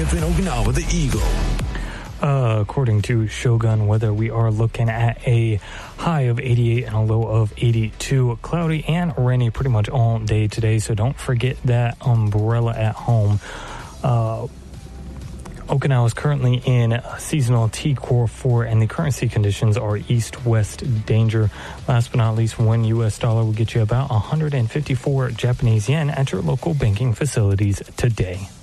KFN Okinawa, the Eagle. According to Shogun Weather, we are looking at a high of 88 and a low of 82. Cloudy and rainy pretty much all day today, so don't forget that umbrella at home. Okinawa is currently in seasonal T-Core 4, and the current sea conditions are east-west danger. Last but not least, $1 US will get you about 154 Japanese yen at your local banking facilities today.